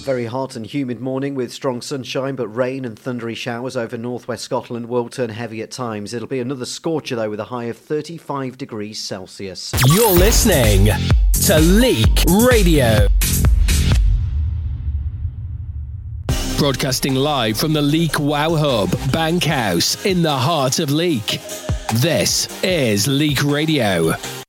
Very hot and humid morning with strong sunshine, but rain and thundery showers over northwest Scotland will turn heavy at times. It'll be another scorcher, though, with a high of 35 degrees Celsius. You're listening to Leek Radio. Broadcasting live from the Leek Wow Hub, Bankhouse, in the heart of Leek. This is Leek Radio.